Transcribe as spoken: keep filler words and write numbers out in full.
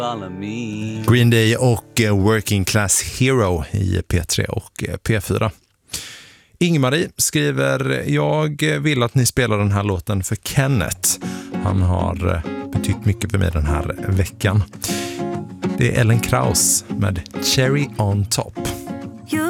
Green Day och Working Class Hero i P tre och P fyra. Ingmarie skriver: jag vill att ni spelar den här låten för Kenneth. Han har betytt mycket för mig den här veckan. Det är Ellen Kraus med Cherry on Top.